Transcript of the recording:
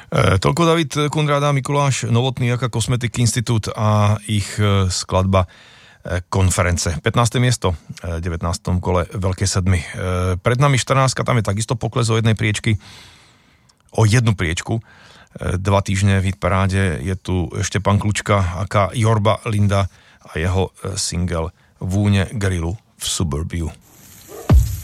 Toľko David Kundráda, Mikuláš Novotný, Jaka Cosmetic Institute a ich skladba Konference. 15. miesto v 19. kole Veľkej sedmy. Pred nami 14, tam je takisto pokles o jednej priečky, o jednu priečku. 2 týždne v hitparáde je tu Štepan Klučka, aká Jorba Linda a jeho single Vúne grilu v Suburbiu.